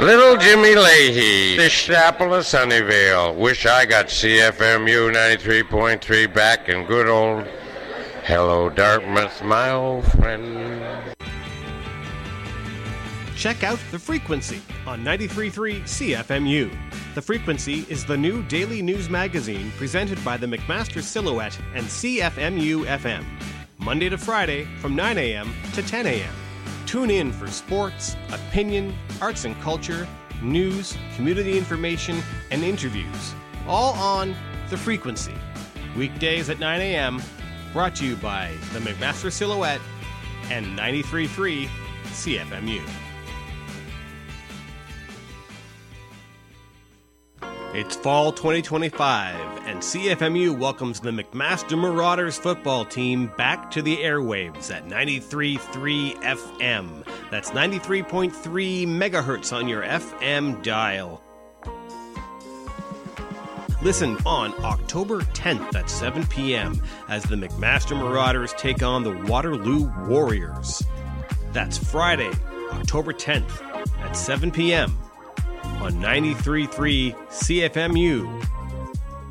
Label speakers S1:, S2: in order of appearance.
S1: Little Jimmy Leahy, the Chapel of Sunnyvale. Wish I got CFMU 93.3 back in good old hello Dartmouth, my old friend.
S2: Check out The Frequency on 93.3 CFMU. The Frequency is the new daily news magazine presented by the McMaster Silhouette and CFMU FM. Monday to Friday from 9 a.m. to 10 a.m. Tune in for sports, opinion, arts and culture, news, community information, and interviews. All on The Frequency. Weekdays at 9 a.m. Brought to you by the McMaster Silhouette and 93.3 CFMU. It's fall 2025, and CFMU welcomes the McMaster Marauders football team back to the airwaves at 93.3 FM. That's 93.3 megahertz on your FM dial. Listen on October 10th at 7 p.m. as the McMaster Marauders take on the Waterloo Warriors. That's Friday, October 10th at 7 p.m. on 93.3 CFMU